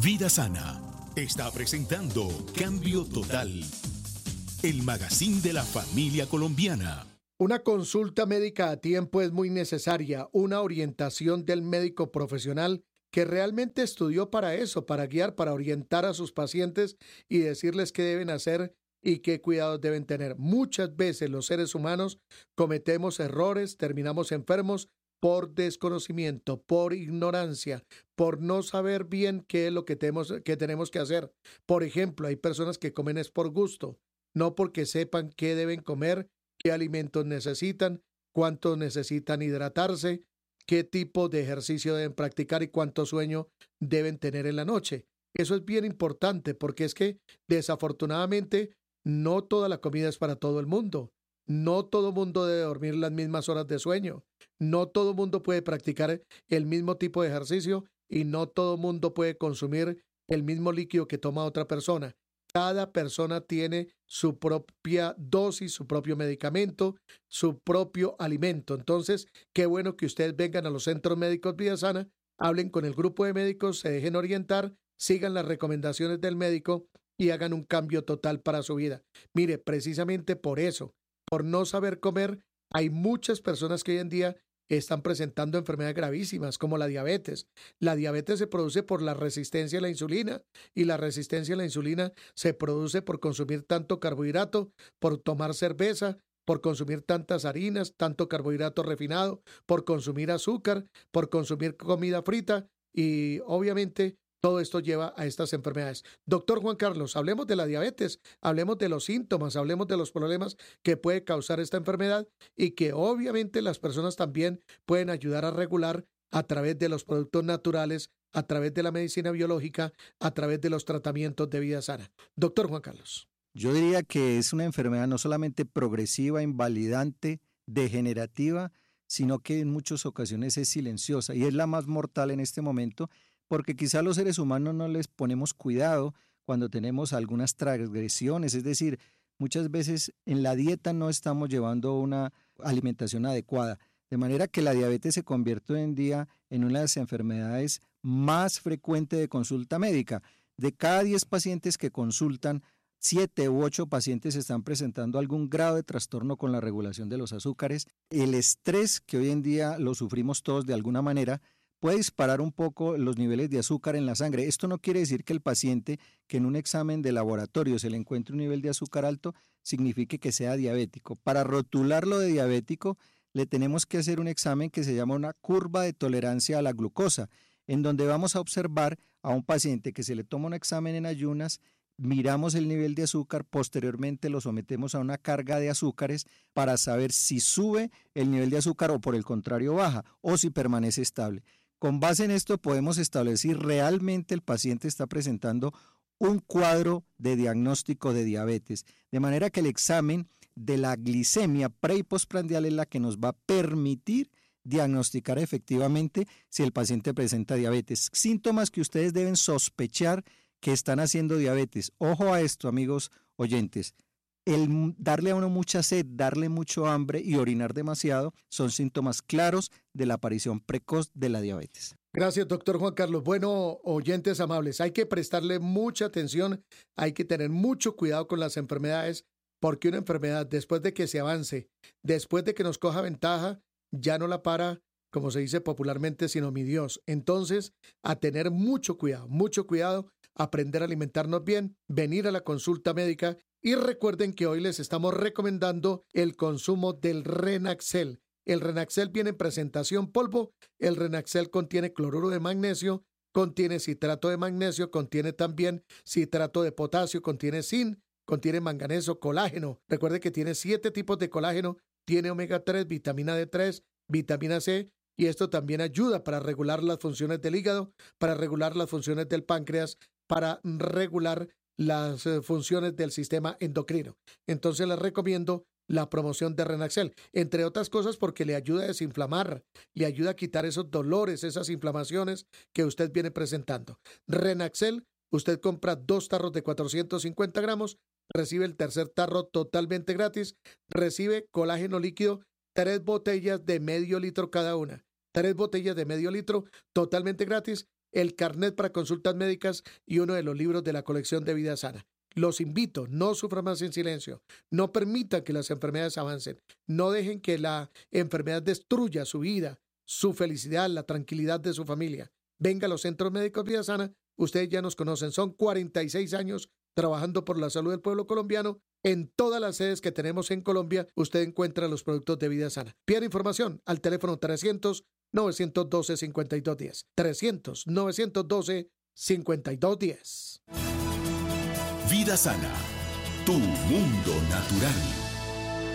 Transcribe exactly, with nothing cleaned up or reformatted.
Vida Sana está presentando Cambio Total, el magazine de la familia colombiana. Una consulta médica a tiempo es muy necesaria, una orientación del médico profesional que realmente estudió para eso, para guiar, para orientar a sus pacientes y decirles qué deben hacer y qué cuidados deben tener. Muchas veces los seres humanos cometemos errores, terminamos enfermos por desconocimiento, por ignorancia, por no saber bien qué es lo que tenemos, que tenemos que hacer. Por ejemplo, hay personas que comen es por gusto, no porque sepan qué deben comer, qué alimentos necesitan, cuánto necesitan hidratarse, qué tipo de ejercicio deben practicar y cuánto sueño deben tener en la noche. Eso es bien importante porque es que desafortunadamente no toda la comida es para todo el mundo. No todo mundo debe dormir las mismas horas de sueño. No todo mundo puede practicar el mismo tipo de ejercicio y no todo mundo puede consumir el mismo líquido que toma otra persona. Cada persona tiene su propia dosis, su propio medicamento, su propio alimento. Entonces, qué bueno que ustedes vengan a los centros médicos Vida Sana, hablen con el grupo de médicos, se dejen orientar, sigan las recomendaciones del médico y hagan un cambio total para su vida. Mire, precisamente por eso, por no saber comer, hay muchas personas que hoy en día están presentando enfermedades gravísimas como la diabetes. La diabetes se produce por la resistencia a la insulina y la resistencia a la insulina se produce por consumir tanto carbohidrato, por tomar cerveza, por consumir tantas harinas, tanto carbohidrato refinado, por consumir azúcar, por consumir comida frita y obviamente todo esto lleva a estas enfermedades. Doctor Juan Carlos, hablemos de la diabetes, hablemos de los síntomas, hablemos de los problemas que puede causar esta enfermedad y que obviamente las personas también pueden ayudar a regular a través de los productos naturales, a través de la medicina biológica, a través de los tratamientos de Vida Sana. Doctor Juan Carlos. Yo diría que es una enfermedad no solamente progresiva, invalidante, degenerativa, sino que en muchas ocasiones es silenciosa y es la más mortal en este momento, porque quizá los seres humanos no les ponemos cuidado cuando tenemos algunas transgresiones, es decir, muchas veces en la dieta no estamos llevando una alimentación adecuada, de manera que la diabetes se convierte hoy en día en una de las enfermedades más frecuentes de consulta médica. De cada diez pacientes que consultan, siete u ocho pacientes están presentando algún grado de trastorno con la regulación de los azúcares. El estrés, que hoy en día lo sufrimos todos de alguna manera, puede disparar un poco los niveles de azúcar en la sangre. Esto no quiere decir que el paciente que en un examen de laboratorio se le encuentre un nivel de azúcar alto signifique que sea diabético. Para rotularlo de diabético le tenemos que hacer un examen que se llama una curva de tolerancia a la glucosa, en donde vamos a observar a un paciente que se le toma un examen en ayunas, miramos el nivel de azúcar, posteriormente lo sometemos a una carga de azúcares para saber si sube el nivel de azúcar o por el contrario baja o si permanece estable. Con base en esto podemos establecer si realmente el paciente está presentando un cuadro de diagnóstico de diabetes, de manera que el examen de la glicemia pre y postprandial es la que nos va a permitir diagnosticar efectivamente si el paciente presenta diabetes. Síntomas que ustedes deben sospechar que están haciendo diabetes. Ojo a esto, amigos oyentes. El darle a uno mucha sed, darle mucho hambre y orinar demasiado son síntomas claros de la aparición precoz de la diabetes. Gracias, doctor Juan Carlos. Bueno, oyentes amables, hay que prestarle mucha atención, hay que tener mucho cuidado con las enfermedades, porque una enfermedad, después de que se avance, después de que nos coja ventaja, ya no la para, como se dice popularmente, sino mi Dios. Entonces, a tener mucho cuidado, mucho cuidado, aprender a alimentarnos bien, venir a la consulta médica y recuerden que hoy les estamos recomendando el consumo del Renaxel. El Renaxel viene en presentación polvo, el Renaxel contiene cloruro de magnesio, contiene citrato de magnesio, contiene también citrato de potasio, contiene zinc, contiene manganeso, colágeno. Recuerde que tiene siete tipos de colágeno, tiene omega tres, vitamina D tres, vitamina C, y esto también ayuda para regular las funciones del hígado, para regular las funciones del páncreas, para regular las eh, funciones del sistema endocrino. Entonces les recomiendo la promoción de Renaxel, entre otras cosas porque le ayuda a desinflamar, le ayuda a quitar esos dolores, esas inflamaciones que usted viene presentando. Renaxel, usted compra dos tarros de cuatrocientos cincuenta gramos, recibe el tercer tarro totalmente gratis, recibe colágeno líquido, tres botellas de medio litro cada una, tres botellas de medio litro totalmente gratis, el carnet para consultas médicas y uno de los libros de la colección de Vida Sana. Los invito, no sufran más en silencio, no permitan que las enfermedades avancen, no dejen que la enfermedad destruya su vida, su felicidad, la tranquilidad de su familia. Venga a los centros médicos Vida Sana, ustedes ya nos conocen, son cuarenta y seis años trabajando por la salud del pueblo colombiano. En todas las sedes que tenemos en Colombia, usted encuentra los productos de Vida Sana. Pida información al teléfono trescientos, novecientos doce, cincuenta y dos diez. trescientos, novecientos doce, cincuenta y dos diez. Vida Sana, tu mundo natural.